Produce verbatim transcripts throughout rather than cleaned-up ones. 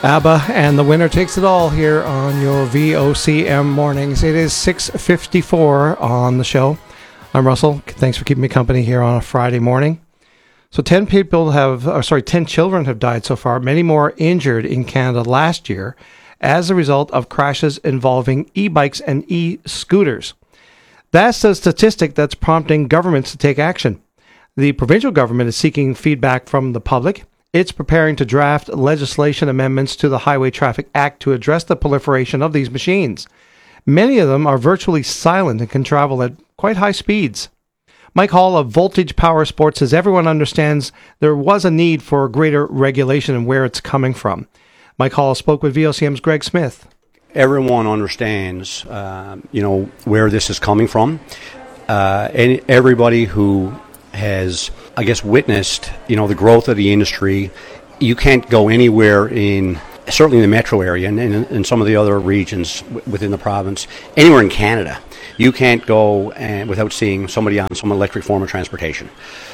ABBA and The Winner Takes It All here on your V O C M mornings. It is six fifty-four on the show. I'm Russell. Thanks for keeping me company here on a Friday morning. So ten people have, or sorry, ten children have died so far, many more injured in Canada last year as a result of crashes involving e-bikes and e-scooters. That's a statistic that's prompting governments to take action. The provincial government is seeking feedback from the public. It's preparing to draft legislation amendments to the Highway Traffic Act to address the proliferation of these machines. Many of them are virtually silent and can travel at quite high speeds. Mike Hall of Voltage Power Sports says everyone understands there was a need for greater regulation and where it's coming from. Mike Hall spoke with V O C M's Greg Smith. Everyone understands, uh, you know, where this is coming from. Uh, and everybody who has, I guess, witnessed, you know, the growth of the industry. You can't go anywhere in, certainly in the metro area and in some of the other regions w- within the province, anywhere in Canada, you can't go and, without seeing somebody on some electric form of transportation.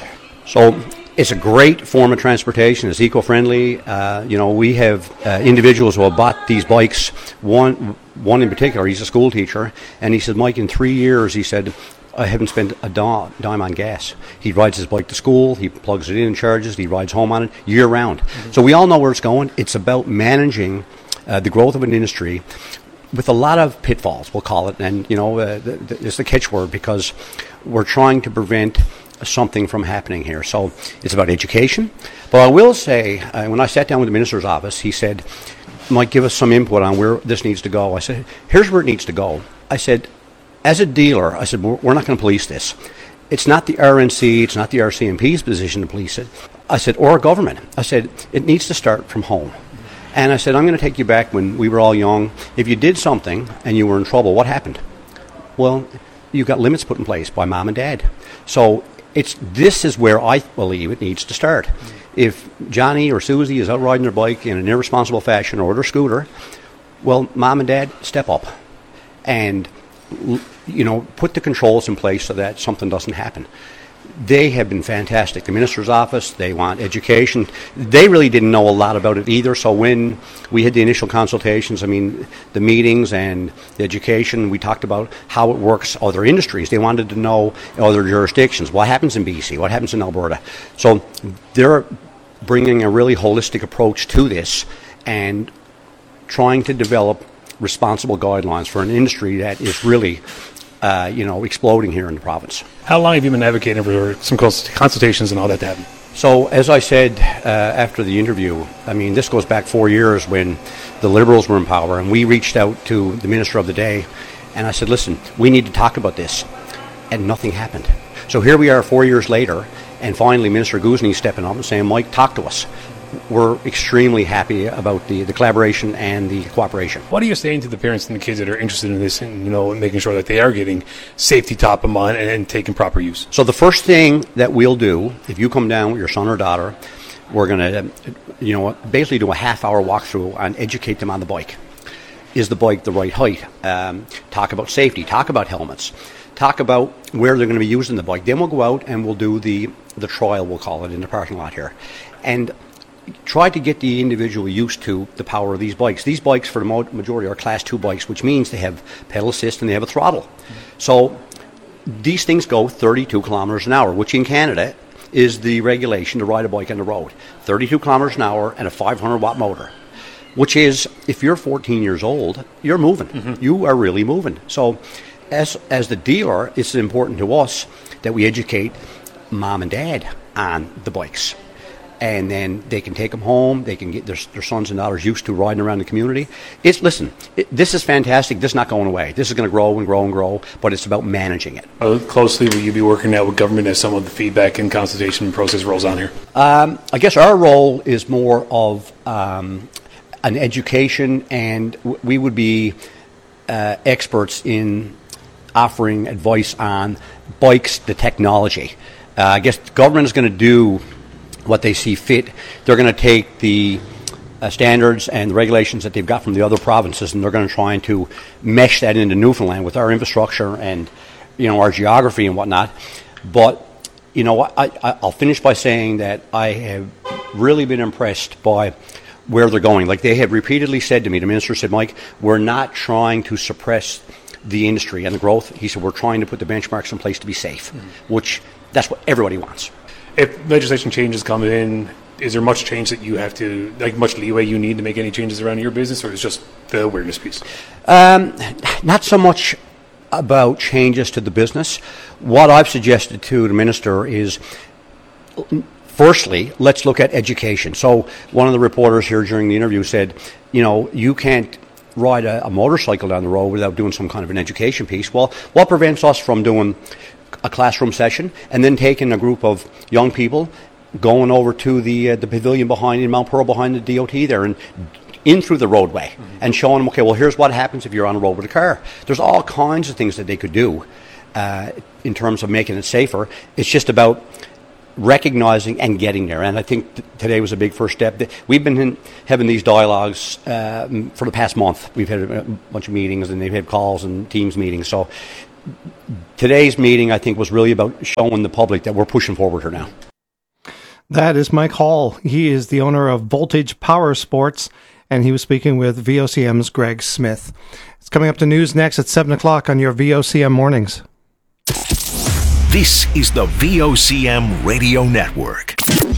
So it's a great form of transportation. It's eco-friendly. Uh, you know, we have uh, individuals who have bought these bikes. One, one in particular, he's a school teacher, and he said, Mike, in three years, he said, I haven't spent a dime on gas. He rides his bike to school, he plugs it in and charges, he rides home on it year round. Mm-hmm. So we all know where it's going. It's about managing uh, the growth of an industry with a lot of pitfalls, we'll call it. And, you know, uh, the, the, it's the catchword because we're trying to prevent something from happening here. So it's about education. But I will say, uh, when I sat down with the minister's office, he said, Mike, give us some input on where this needs to go. I said, here's where it needs to go. I said, as a dealer, I said, we're not going to police this. It's not the R N C, it's not the R C M P's position to police it. I said, or government. I said, it needs to start from home. And I said, I'm going to take you back when we were all young. If you did something and you were in trouble, what happened? Well, you got limits put in place by mom and dad. So it's this is where I believe it needs to start. If Johnny or Susie is out riding their bike in an irresponsible fashion or their scooter, well, mom and dad, step up. And you know, put the controls in place so that something doesn't happen. They have been fantastic. The minister's office, they want education. They really didn't know a lot about it either, so when we had the initial consultations, I mean, the meetings and the education, we talked about how it works other industries. They wanted to know other jurisdictions. What happens in B C? What happens in Alberta? So they're bringing a really holistic approach to this and trying to develop responsible guidelines for an industry that is really, uh, you know, exploding here in the province. How long have you been advocating for some consultations and all that to happen? So, as I said uh, after the interview, I mean, this goes back four years when the Liberals were in power, and we reached out to the Minister of the day, and I said, listen, we need to talk about this, and nothing happened. So here we are four years later, and finally Minister Guzman stepping up and saying, Mike, talk to us. We're extremely happy about the, the collaboration and the cooperation. What are you saying to the parents and the kids that are interested in this and, you know, making sure that they are getting safety top of mind and, and taking proper use? So the first thing that we'll do, if you come down with your son or daughter, we're going to, you know, basically do a half-hour walkthrough and educate them on the bike. Is the bike the right height? Um, talk about safety. Talk about helmets. Talk about where they're going to be using the bike. Then we'll go out and we'll do the, the trial, we'll call it, in the parking lot here. And try to get the individual used to the power of these bikes. These bikes, for the majority, are class two bikes, which means they have pedal assist and they have a throttle. Mm-hmm. So these things go thirty-two kilometers an hour, which in Canada is the regulation to ride a bike on the road. thirty-two kilometers an hour and a five hundred watt motor, which is, if you're fourteen years old, you're moving. Mm-hmm. You are really moving. So as as the dealer, it's important to us that we educate mom and dad on the bikes. And then they can take them home. They can get their, their sons and daughters used to riding around the community. It's listen, it, this is fantastic. This is not going away. This is going to grow and grow and grow, but it's about managing it. How closely will you be working now with government as some of the feedback and consultation process rolls on here? Um, I guess our role is more of um, an education, and w- we would be uh, experts in offering advice on bikes, the technology. Uh, I guess the government is going to do what they see fit. They're going to take the uh, standards and the regulations that they've got from the other provinces, and they're going to try to mesh that into Newfoundland with our infrastructure and, you know, our geography and whatnot. But, you know, I, I, I'll finish by saying that I have really been impressed by where they're going. Like they had repeatedly said to me, the minister said, Mike, we're not trying to suppress the industry and the growth. He said, we're trying to put the benchmarks in place to be safe, mm-hmm. which that's what everybody wants. If legislation changes come in, is there much change that you have to, like much leeway you need to make any changes around your business, or is it just the awareness piece? Um, not so much about changes to the business. What I've suggested to the minister is, firstly, let's look at education. So one of the reporters here during the interview said, you know, you can't ride a, a motorcycle down the road without doing some kind of an education piece. Well, what prevents us from doing a classroom session and then taking a group of young people going over to the uh, the pavilion behind in Mount Pearl behind the D O T there and in through the roadway mm-hmm. and showing them, okay, well, here's what happens if you're on the road with a car. There's all kinds of things that they could do uh, in terms of making it safer. It's just about recognizing and getting there, and I think th- today was a big first step. We've been in, having these dialogues um, for the past month. We've had a bunch of meetings, and they've had calls and Teams meetings. So today's meeting, I think, was really about showing the public that we're pushing forward here now. That is Mike Hall. He is the owner of Voltage Power Sports, and he was speaking with V O C M's Greg Smith. It's coming up to news next at seven o'clock on your V O C M mornings. This is the V O C M Radio Network.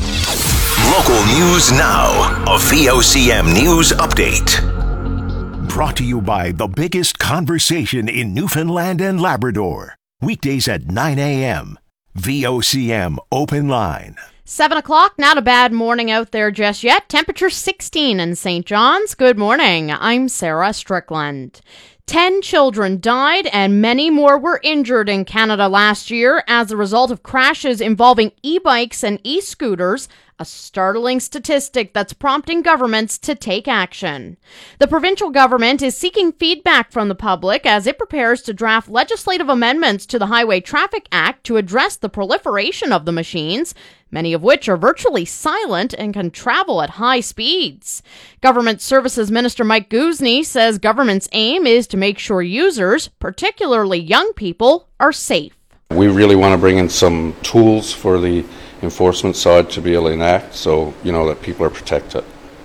Local news now. A V O C M News Update. Brought to you by the biggest conversation in Newfoundland and Labrador. Weekdays at nine a.m. V O C M Open Line. Seven o'clock, not a bad morning out there just yet. Temperature sixteen in Saint John's. Good morning. I'm Sarah Strickland. Ten children died and many more were injured in Canada last year as a result of crashes involving e-bikes and e-scooters, a startling statistic that's prompting governments to take action. The provincial government is seeking feedback from the public as it prepares to draft legislative amendments to the Highway Traffic Act to address the proliferation of the machines, many of which are virtually silent and can travel at high speeds. Government Services Minister Mike Guzny says government's aim is to make sure users, particularly young people, are safe. We really want to bring in some tools for the enforcement side to be able to enact so, you know, that people are protected.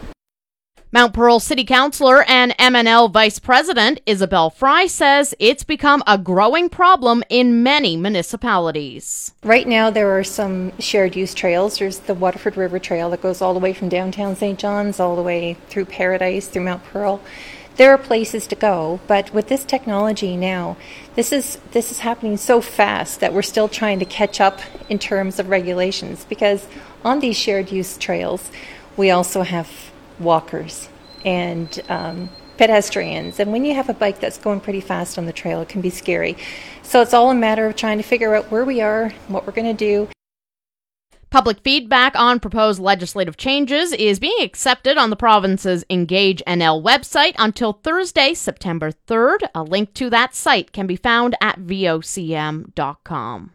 Mount Pearl City Councillor and M N L Vice President Isabel Fry says it's become a growing problem in many municipalities. Right now there are some shared use trails. There's the Waterford River Trail that goes all the way from downtown Saint John's all the way through Paradise, through Mount Pearl. There are places to go, but with this technology now, this is this is happening so fast that we're still trying to catch up in terms of regulations, because on these shared use trails, we also have walkers and um, pedestrians, and when you have a bike that's going pretty fast on the trail, it can be scary. So it's all a matter of trying to figure out where we are, what we're going to do. Public feedback on proposed legislative changes is being accepted on the province's Engage N L website until Thursday, September third. A link to that site can be found at V O C M dot com.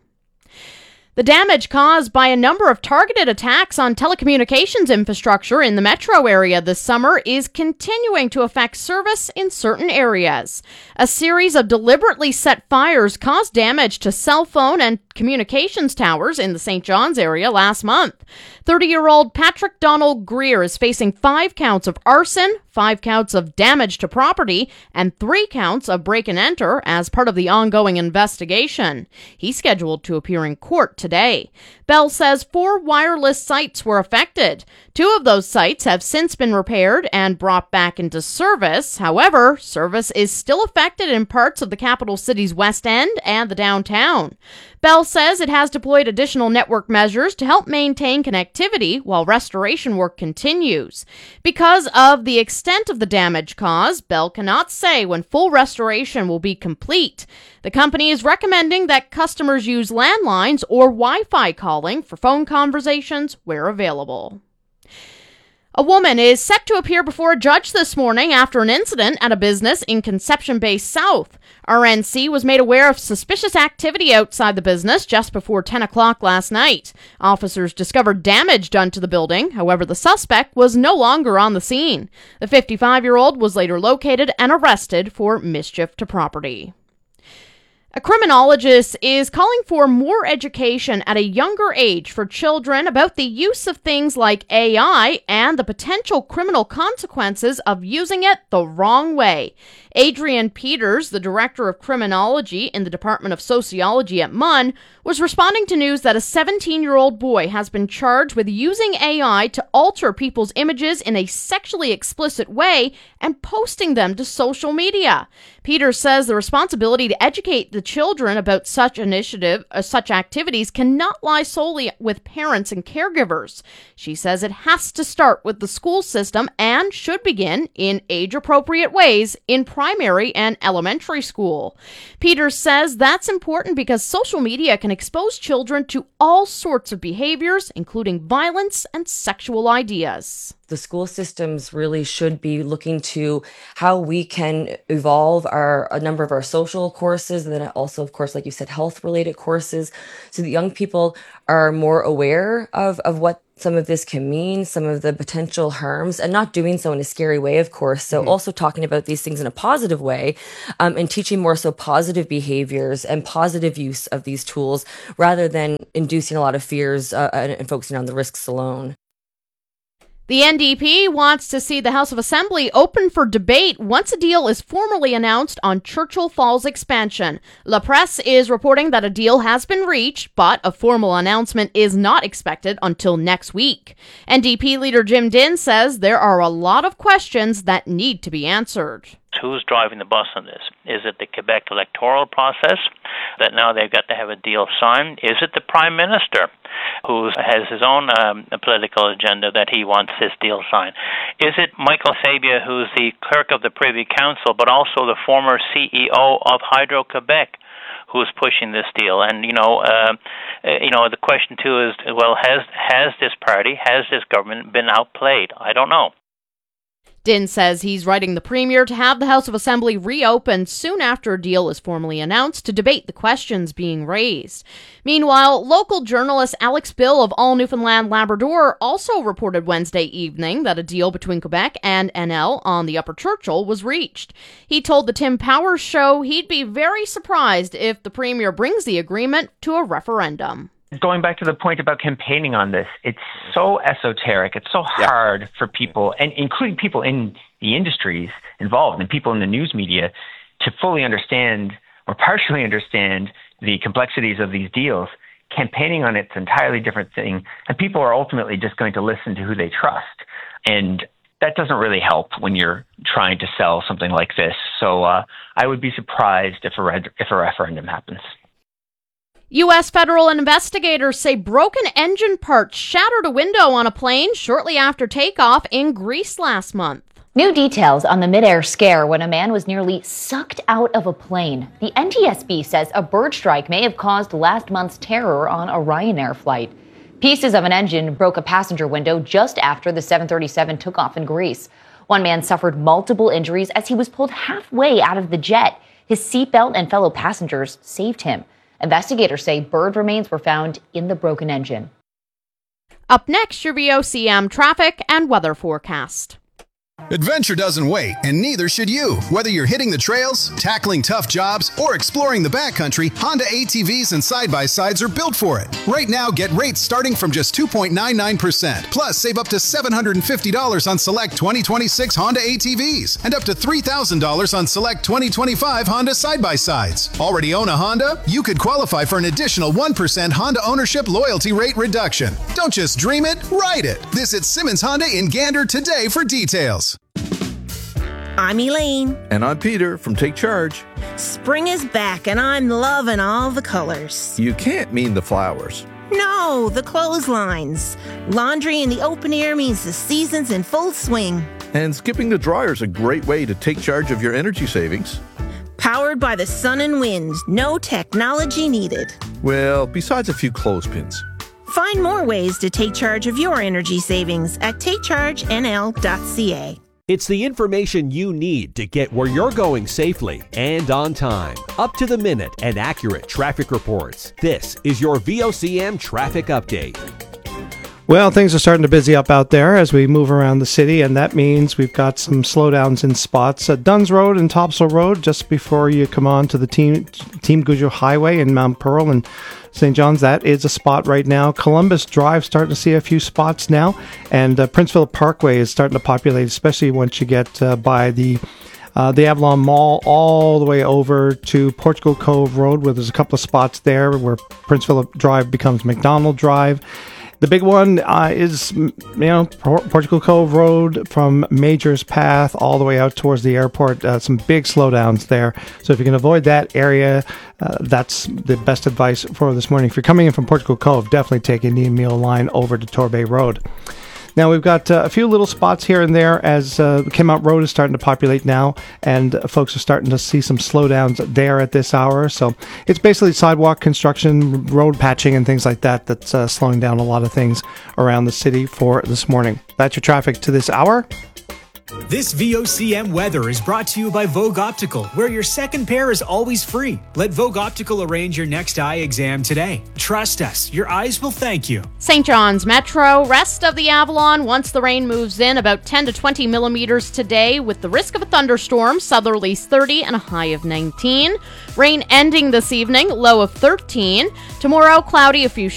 The damage caused by a number of targeted attacks on telecommunications infrastructure in the metro area this summer is continuing to affect service in certain areas. A series of deliberately set fires caused damage to cell phone and communications towers in the Saint John's area last month. thirty-year-old Patrick Donald Greer is facing five counts of arson, five counts of damage to property, and three counts of break and enter as part of the ongoing investigation. He's scheduled to appear in court today. Bell says four wireless sites were affected. Two of those sites have since been repaired and brought back into service. However, service is still affected in parts of the capital city's west end and the downtown. Bell says it has deployed additional network measures to help maintain connectivity while restoration work continues. Because of the extent of the damage caused, Bell cannot say when full restoration will be complete. The company is recommending that customers use landlines or Wi-Fi calling for phone conversations where available. A woman is set to appear before a judge this morning after an incident at a business in Conception Bay South. R N C was made aware of suspicious activity outside the business just before ten o'clock last night. Officers discovered damage done to the building. However, the suspect was no longer on the scene. The fifty-five-year-old was later located and arrested for mischief to property. A criminologist is calling for more education at a younger age for children about the use of things like A I and the potential criminal consequences of using it the wrong way. Adrian Peters, the director of criminology in the Department of Sociology at M U N, was responding to news that a seventeen-year-old boy has been charged with using A I to alter people's images in a sexually explicit way and posting them to social media. Peters says the responsibility to educate the children about such initiative, uh, such activities cannot lie solely with parents and caregivers. She says it has to start with the school system and should begin in age-appropriate ways in primary and elementary school. Peters says that's important because social media can expose children to all sorts of behaviors, including violence and sexual ideas. The school systems really should be looking to how we can evolve our a number of our social courses, and then also, of course, like you said, health-related courses, so that young people are more aware of, of what some of this can mean, some of the potential harms, and not doing so in a scary way, of course. So mm-hmm. also talking about these things in a positive way, um, and teaching more so positive behaviors and positive use of these tools rather than inducing a lot of fears uh, and, and focusing on the risks alone. The N D P wants to see the House of Assembly open for debate once a deal is formally announced on Churchill Falls expansion. La Presse is reporting that a deal has been reached, but a formal announcement is not expected until next week. N D P leader Jim Dinn says there are a lot of questions that need to be answered. Who's driving the bus on this? Is it the Quebec electoral process that now they've got to have a deal signed? Is it the Prime Minister who has his own um, political agenda that he wants this deal signed? Is it Michael Sabia, who's the clerk of the Privy Council, but also the former C E O of Hydro-Quebec, who's pushing this deal? And, you know, uh, you know, the question, too, is, well, has has this party, has this government been outplayed? I don't know. Dinn says he's writing the Premier to have the House of Assembly reopened soon after a deal is formally announced to debate the questions being raised. Meanwhile, local journalist Alex Bill of All Newfoundland Labrador also reported Wednesday evening that a deal between Quebec and N L on the Upper Churchill was reached. He told the Tim Powers Show he'd be very surprised if the Premier brings the agreement to a referendum. Going back to the point about campaigning on this, it's so esoteric, it's so hard yeah. for people, and including people in the industries involved and people in the news media, to fully understand or partially understand the complexities of these deals. Campaigning on it's an entirely different thing, and people are ultimately just going to listen to who they trust. And that doesn't really help when you're trying to sell something like this. So uh, I would be surprised if a, re- if a referendum happens. U S federal investigators say broken engine parts shattered a window on a plane shortly after takeoff in Greece last month. New details on the mid-air scare when a man was nearly sucked out of a plane. The N T S B says a bird strike may have caused last month's terror on a Ryanair flight. Pieces of an engine broke a passenger window just after the seven thirty-seven took off in Greece. One man suffered multiple injuries as he was pulled halfway out of the jet. His seatbelt and fellow passengers saved him. Investigators say bird remains were found in the broken engine. Up next, your V O C M traffic and weather forecast. Adventure doesn't wait, and neither should you. Whether you're hitting the trails, tackling tough jobs, or exploring the backcountry, Honda A T Vs and side-by-sides are built for it. Right now, get rates starting from just two point nine nine percent. Plus, save up to seven hundred fifty dollars on select twenty twenty-six Honda A T Vs and up to three thousand dollars on select twenty twenty-five Honda side-by-sides. Already own a Honda? You could qualify for an additional one percent Honda ownership loyalty rate reduction. Don't just dream it, ride it. Visit Simmons Honda in Gander today for details. I'm Elaine. And I'm Peter from Take Charge. Spring is back and I'm loving all the colors. You can't mean the flowers. No, the clotheslines. Laundry in the open air means the season's in full swing. And skipping the dryer is a great way to take charge of your energy savings. Powered by the sun and wind, no technology needed. Well, besides a few clothespins. Find more ways to take charge of your energy savings at take charge N L dot C A. It's the information you need to get where you're going safely and on time. Up to the minute and accurate traffic reports. This is your V O C M Traffic Update. Well, things are starting to busy up out there as we move around the city, and that means we've got some slowdowns in spots. Uh, Duns Road and Topsail Road, just before you come on to the Team Team Goujo Highway in Mount Pearl and Saint John's, that is a spot right now. Columbus Drive starting to see a few spots now, and uh, Prince Philip Parkway is starting to populate, especially once you get uh, by the uh, the Avalon Mall all the way over to Portugal Cove Road, where there's a couple of spots there where Prince Philip Drive becomes McDonald Drive. The big one uh, is, you know, Portugal Cove Road from Majors Path all the way out towards the airport. Uh, some big slowdowns there. So if you can avoid that area, uh, that's the best advice for this morning. If you're coming in from Portugal Cove, definitely take Indian Meal Line over to Torbay Road. Now, we've got uh, a few little spots here and there as uh, Kenmount Road is starting to populate now, and uh, folks are starting to see some slowdowns there at this hour. So it's basically sidewalk construction, road patching, and things like that that's uh, slowing down a lot of things around the city for this morning. That's your traffic to this hour. This V O C M weather is brought to you by Vogue Optical, where your second pair is always free. Let Vogue Optical arrange your next eye exam today. Trust us, your eyes will thank you. Saint John's Metro, rest of the Avalon once the rain moves in, about ten to twenty millimeters today with the risk of a thunderstorm, southerlies thirty and a high of nineteen. Rain ending this evening, low of thirteen. Tomorrow, cloudy, a few